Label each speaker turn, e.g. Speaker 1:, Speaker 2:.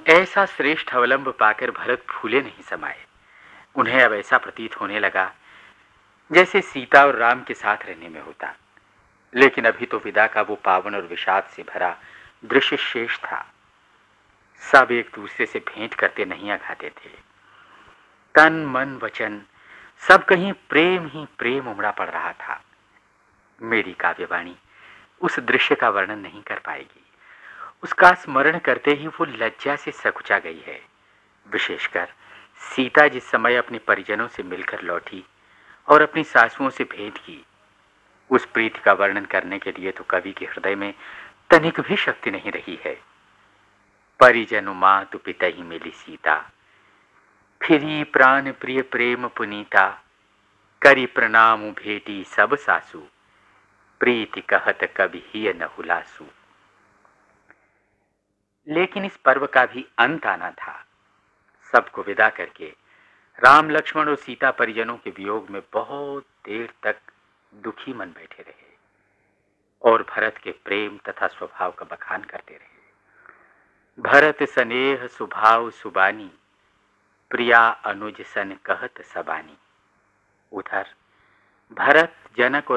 Speaker 1: ऐसा श्रेष्ठ अवलंब पाकर भरत फूले नहीं समाये। उन्हें अब ऐसा प्रतीत होने लगा जैसे सीता और राम के साथ रहने में होता। लेकिन अभी तो विदा का वो पावन और विषाद से भरा दृश्य शेष था। सब एक दूसरे से भेंट करते नहीं आघाते थे। तन मन वचन सब कहीं प्रेम ही प्रेम उमड़ा पड़ रहा था। मेरी काव्यवाणी उस दृश्य का वर्णन नहीं कर पाएगी। उसका स्मरण करते ही वो लज्जा से सकुचा गई है। विशेषकर सीता जिस समय अपने परिजनों से मिलकर लौटी और अपनी सासुओं से भेंट की, उस प्रीति का वर्णन करने के लिए तो कवि के हृदय में तनिक भी शक्ति नहीं रही है। परिजनु मातु पितहि मिली सीता, फिरी प्राण प्रिय प्रेम पुनीता, करी प्रणाम भेटी सब सासु, प्रीति कहत कभी ही न हुलासु। लेकिन इस पर्व का भी अंत आना था। सबको विदा करके राम लक्ष्मण और सीता परिजनों के वियोग में बहुत देर तक दुखी मन बैठे रहे और भरत के प्रेम तथा स्वभाव का बखान करते रहे। भरत स्नेह सुभाव सुबानी, प्रिया अनुज सन कहत सबानी। उधर भरत जनक और